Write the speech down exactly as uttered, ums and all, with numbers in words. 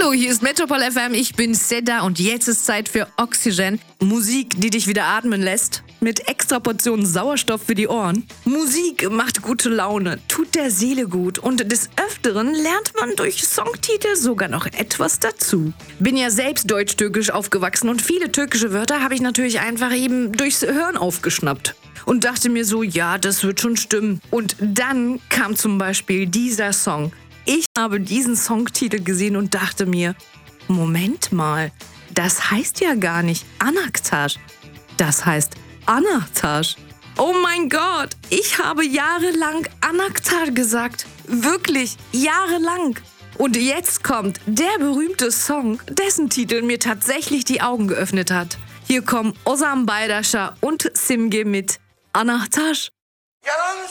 Hallo, hier ist Metropol F M, ich bin Seda und jetzt ist Zeit für Oxygen. Musik, die dich wieder atmen lässt, mit extra Portionen Sauerstoff für die Ohren. Musik macht gute Laune, tut der Seele gut und des Öfteren lernt man durch Songtitel sogar noch etwas dazu. Bin ja selbst deutsch-türkisch aufgewachsen und viele türkische Wörter habe ich natürlich einfach eben durchs Hören aufgeschnappt. Und dachte mir so, ja, das wird schon stimmen. Und dann kam zum Beispiel dieser Song. Ich habe diesen Songtitel gesehen und dachte mir, Moment mal, das heißt ja gar nicht Anaktaş. Das heißt Anahtar. Oh mein Gott, ich habe jahrelang Anahtar gesagt. Wirklich, jahrelang. Und jetzt kommt der berühmte Song, dessen Titel mir tatsächlich die Augen geöffnet hat. Hier kommen Ozan Bayraşar und Simge mit Anahtar.